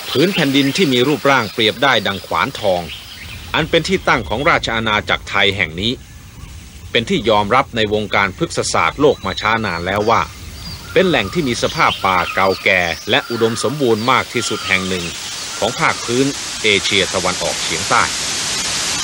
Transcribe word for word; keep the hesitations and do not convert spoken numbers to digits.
พื้นแผ่นดินที่มีรูปร่างเปรียบได้ดังขวานทองอันเป็นที่ตั้งของราชอาณาจักรไทยแห่งนี้เป็นที่ยอมรับในวงการพฤกษศาสตร์โลกมาช้านานแล้วว่าเป็นแหล่งที่มีสภาพป่าเก่าแก่และอุดมสมบูรณ์มากที่สุดแห่งหนึ่งของภาคพื้นเอเชียตะวันออกเฉียงใต้